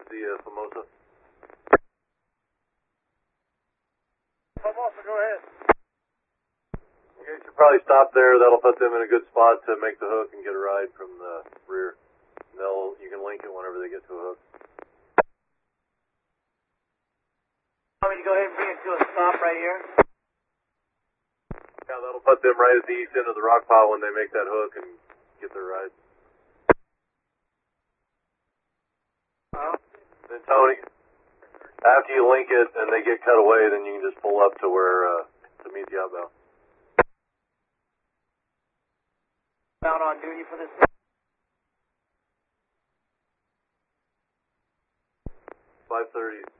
the Formosa. Formosa, go ahead. Okay, should probably stop there. That'll put them in a good spot to make the hook and get a ride from the rear. You can link it whenever they get to a hook. Want me to go ahead and bring it to a stop right here? Yeah, that'll put them right at the east end of the rock pile when they make that hook and get their ride. Then Tony, after you link it and they get cut away, then you can just pull up to where to meet the outbound. Out on duty for this. 5:30.